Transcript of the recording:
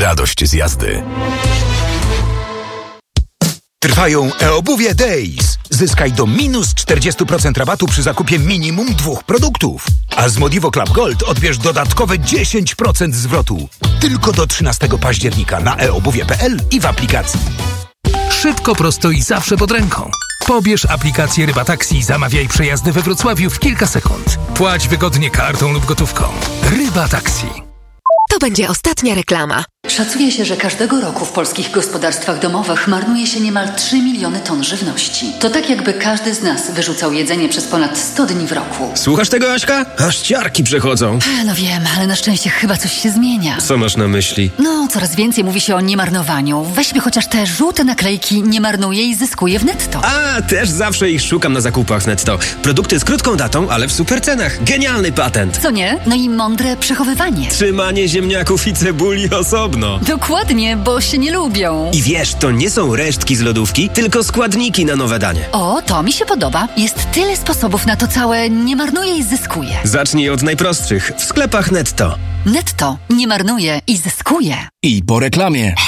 Radość z jazdy. Trwają e-obuwie Days. Zyskaj do minus 40% rabatu przy zakupie minimum 2 produktów. A z Modivo Club Gold odbierz dodatkowe 10% zwrotu. Tylko do 13 października na eobuwie.pl i w aplikacji. Szybko, prosto i zawsze pod ręką. Pobierz aplikację Ryba Taxi i zamawiaj przejazdy we Wrocławiu w kilka sekund. Płać wygodnie kartą lub gotówką. Ryba Taxi. To będzie ostatnia reklama. Szacuje się, że każdego roku w polskich gospodarstwach domowych marnuje się niemal 3 miliony ton żywności. To tak jakby każdy z nas wyrzucał jedzenie przez ponad 100 dni w roku. Słuchasz tego, Aśka? Aż ciarki przechodzą. No wiem, ale na szczęście chyba coś się zmienia. Co masz na myśli? No, coraz więcej mówi się o niemarnowaniu. Weźmy chociaż te żółte naklejki "nie marnuje i zyskuje" w netto. A, też zawsze ich szukam na zakupach w netto. Produkty z krótką datą, ale w super cenach. Genialny patent. Co nie? No i mądre przechowywanie. Trzymanie ziemniaków i cebuli osobno. Dokładnie, bo się nie lubią. I wiesz, to nie są resztki z lodówki, tylko składniki na nowe danie. O, to mi się podoba. Jest tyle sposobów na to całe "nie marnuje i zyskuje". Zacznij od najprostszych. W sklepach netto. Netto nie marnuje i zyskuje. I po reklamie.